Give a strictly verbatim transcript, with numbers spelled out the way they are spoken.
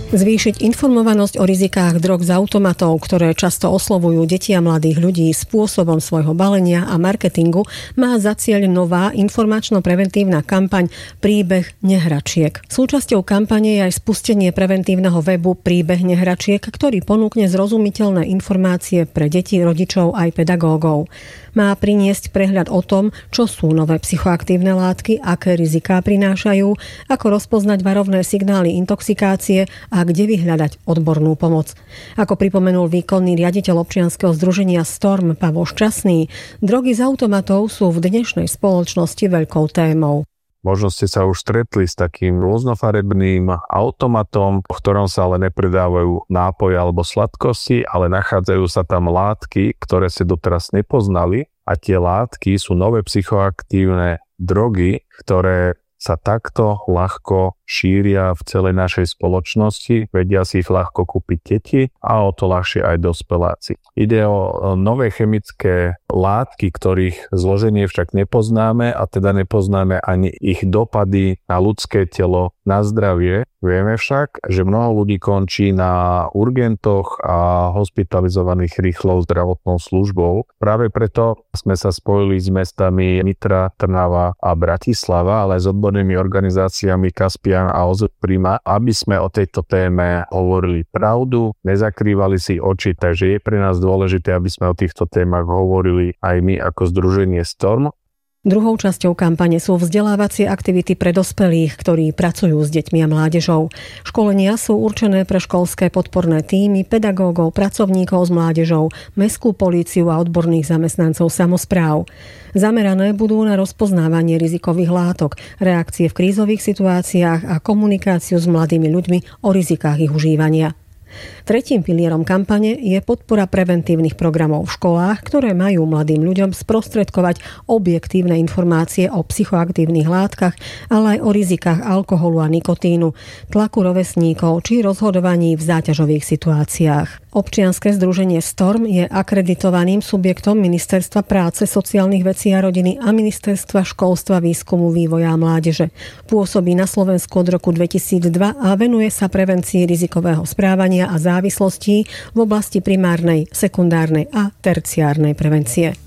Zvýšiť informovanosť o rizikách drog z automatov, ktoré často oslovujú deti a mladých ľudí spôsobom svojho balenia a marketingu, má za cieľ nová informačno-preventívna kampaň Príbeh nehračiek. Súčasťou kampane je aj spustenie preventívneho webu Príbeh nehračiek, ktorý ponúkne zrozumiteľné informácie pre deti, rodičov aj pedagógov. Má priniesť prehľad o tom, čo sú nové psychoaktívne látky, aké riziká prinášajú, ako rozpoznať varovné signály intoxikácie a kde vyhľadať odbornú pomoc. Ako pripomenul výkonný riaditeľ občianskeho združenia Storm Pavol Šťastný, drogy z automatov sú v dnešnej spoločnosti veľkou témou. Možno ste sa už stretli s takým rôznofarebným automatom, v ktorom sa ale nepredávajú nápoje alebo sladkosti, ale nachádzajú sa tam látky, ktoré ste doteraz nepoznali, a tie látky sú nové psychoaktívne drogy, ktoré sa takto ľahko šíria v celej našej spoločnosti, vedia si ich ľahko kúpiť deti a o to ľahšie aj dospeláci. Ide o nové chemické látky, ktorých zloženie však nepoznáme, a teda nepoznáme ani ich dopady na ľudské telo, na zdravie. Vieme však, že mnoho ľudí končí na urgentoch a hospitalizovaných rýchlou zdravotnou službou. Práve preto sme sa spojili s mestami Nitra, Trnava a Bratislava, ale aj s odbornými organizáciami Kaspian a ó zet Prima, aby sme o tejto téme hovorili pravdu, nezakrývali si oči, takže je pre nás dôležité, aby sme o týchto témach hovorili aj my ako združenie Storm. Druhou časťou kampane sú vzdelávacie aktivity pre dospelých, ktorí pracujú s deťmi a mládežou. Školenia sú určené pre školské podporné tímy, pedagógov, pracovníkov s mládežou, mestskú políciu a odborných zamestnancov samospráv. Zamerané budú na rozpoznávanie rizikových látok, reakcie v krízových situáciách a komunikáciu s mladými ľuďmi o rizikách ich užívania. Tretím pilierom kampane je podpora preventívnych programov v školách, ktoré majú mladým ľuďom sprostredkovať objektívne informácie o psychoaktívnych látkach, ale aj o rizikách alkoholu a nikotínu, tlaku rovesníkov či rozhodovaní v záťažových situáciách. Občianske združenie Storm je akreditovaným subjektom Ministerstva práce, sociálnych vecí a rodiny a Ministerstva školstva, výskumu, vývoja a mládeže. Pôsobí na Slovensku od roku dvetisícdva a venuje sa prevencii rizikového správania a závislostí v oblasti primárnej, sekundárnej a terciárnej prevencie.